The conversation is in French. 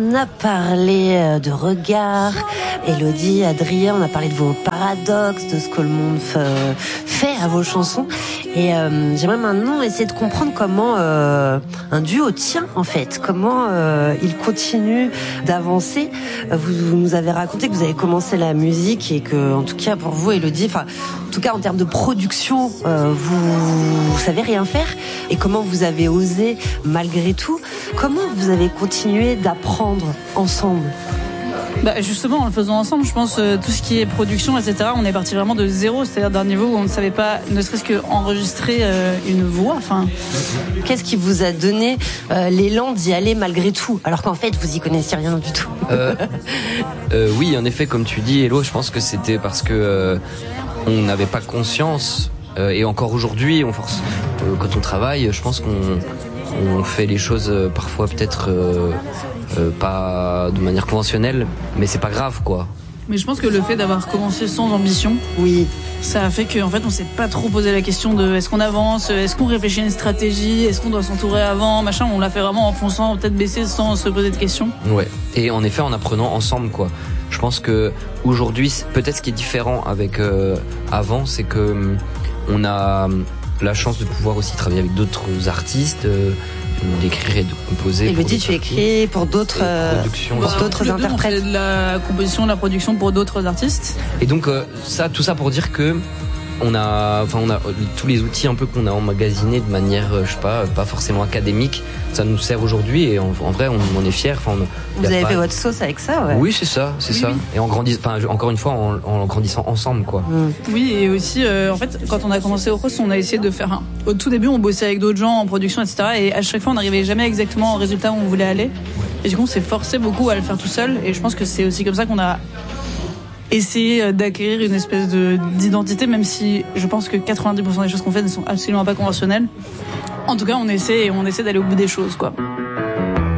On a parlé de regard, Élodie, Adrien, on a parlé de vos paradoxes, de ce que le monde fait à vos chansons. Et j'aimerais maintenant essayer de comprendre comment un duo tient, en fait. Comment il continue d'avancer. Vous nous avez raconté que vous avez commencé la musique et que, en tout cas, pour vous, Élodie, enfin, en tout cas, en termes de production, vous savez rien faire. Et comment vous avez osé, malgré tout. Comment vous avez continué d'apprendre ensemble ? Justement, en le faisant ensemble, je pense tout ce qui est production, etc. On est parti vraiment de zéro, c'est-à-dire d'un niveau où on ne savait pas, ne serait-ce qu'enregistrer une voix. Enfin, qu'est-ce qui vous a donné l'élan d'y aller malgré tout, alors qu'en fait vous y connaissiez rien du tout? Oui, en effet, comme tu dis, Hello, je pense que c'était parce que on n'avait pas conscience, et encore aujourd'hui, quand on travaille, je pense qu'on fait les choses parfois peut-être pas de manière conventionnelle, mais c'est pas grave, quoi. Mais je pense que le fait d'avoir commencé sans ambition, oui, ça a fait qu'en fait on s'est pas trop posé la question de est-ce qu'on avance, est-ce qu'on réfléchit à une stratégie, est-ce qu'on doit s'entourer avant, machin. On l'a fait vraiment en fonçant, tête baissée, sans se poser de questions. Ouais. Et en effet, en apprenant ensemble, quoi. Je pense que aujourd'hui, peut-être ce qui est différent avec avant, c'est que on a la chance de pouvoir aussi travailler avec d'autres artistes. D'écrire et de composer. Élodie, tu écris pour d'autres interprètes. On fait de la composition, de la production pour d'autres artistes. Et donc tout ça pour dire que on a tous les outils un peu qu'on a emmagasinés de manière, je sais pas forcément académique. Ça nous sert aujourd'hui et en vrai on est fiers. Vous avez fait votre sauce avec ça, ouais. Oui, c'est ça. Et encore une fois, en grandissant ensemble, quoi. Oui, et aussi, en fait, quand on a commencé au Cross, on a essayé de faire au tout début, on bossait avec d'autres gens en production, etc. Et à chaque fois, on n'arrivait jamais exactement au résultat où on voulait aller. Et du coup, on s'est forcé beaucoup à le faire tout seul. Et je pense que c'est aussi comme ça qu'on a essayé d'acquérir une espèce d'identité, même si je pense que 90% des choses qu'on fait ne sont absolument pas conventionnelles. En tout cas, on essaie d'aller au bout des choses, quoi.